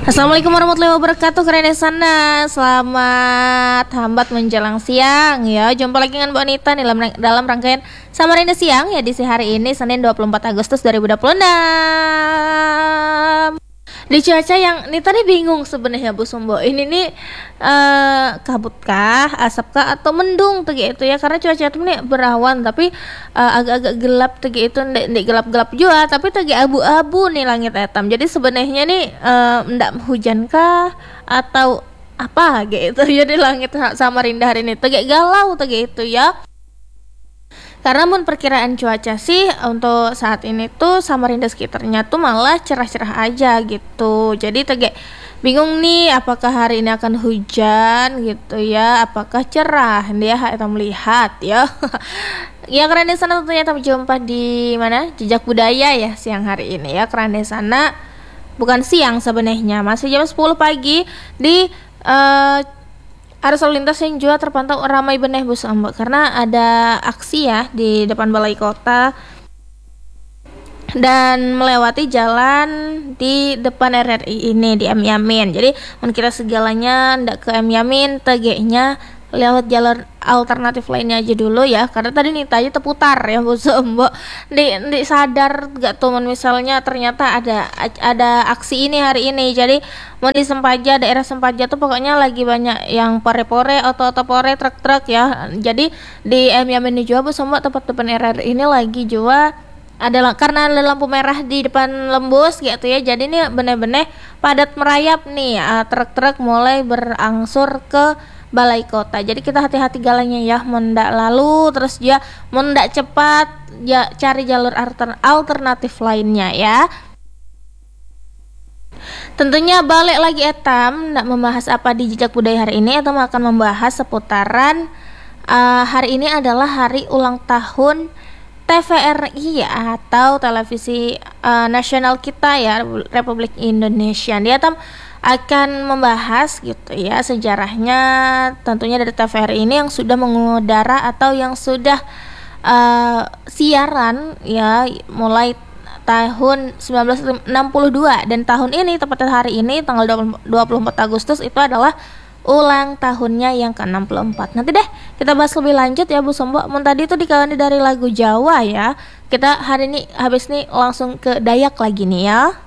Assalamualaikum warahmatullahi wabarakatuh. Keren di sana. Selamat hambat menjelang siang ya. Jumpa lagi dengan Bu Anita nih dalam rangkaian Samarinda Siang ya di hari ini Senin 24 Agustus 2026. Di cuaca yang nih tadi bingung sebenarnya Bu Sumbo. Ini nih kabut kah, asap kah atau mendung tuh gitu ya. Karena cuaca itu nih berawan tapi agak-agak gelap tuh gitu, ndek gelap-gelap juga tapi tadi abu-abu nih langit hitam. Jadi sebenarnya nih ndak hujan kah atau apa gitu ya di langit Samarinda hari ini. Tadi galau tuh gitu ya. Karena mun perkiraan cuaca sih untuk saat ini tuh Samarinda sekitarnya tuh malah cerah-cerah aja gitu. Jadi tege bingung nih apakah hari ini akan hujan gitu ya, apakah cerah dia kita melihat ya. Ya keren di sana tentunya kita berjumpa di mana? Jejak Budaya ya siang hari ini ya. Keren di sana bukan siang sebenarnya, masih jam 10 pagi di arus lalu lintas yang juga terpantau ramai beneh Bu Sambo karena ada aksi ya di depan Balai Kota dan melewati jalan di depan RRI ini di M Yamin. Jadi kita segalanya ndak ke M Yamin, tegenya lewat jalur alternatif lainnya aja dulu ya, karena tadi nih tadi terputar ya Bu Sombo di sadar gak tuh misalnya ternyata ada aksi ini hari ini. Jadi mau di Sempaja, daerah Sempaja tuh pokoknya lagi banyak yang pore-pore oto pore truk-truk ya. Jadi di M Yamin juga Bu Sombo tempat depan RRI ini lagi juga adalah karena ada lampu merah di depan lembus gitu ya. Jadi nih bener-bener padat merayap nih, truk-truk mulai berangsur ke Balai Kota. Jadi kita hati-hati galanya ya, mendak lalu terus dia mendak cepat ya, cari jalur alternatif lainnya ya. Tentunya balik lagi etam ndak membahas apa di Jejak Budaya hari ini, atau akan membahas seputaran hari ini adalah hari ulang tahun TVRI ya, atau televisi nasional kita ya, Republik Indonesia. Dia akan membahas gitu ya sejarahnya tentunya dari TVRI ini yang sudah mengudara atau yang sudah siaran ya mulai tahun 1962, dan tahun ini tepatnya hari ini tanggal 24 Agustus itu adalah ulang tahunnya yang ke-64. Nanti deh kita bahas lebih lanjut ya Bu Sombo. Tadi itu dikawani dari lagu Jawa ya. Kita hari ini habis nih langsung ke Dayak lagi nih ya.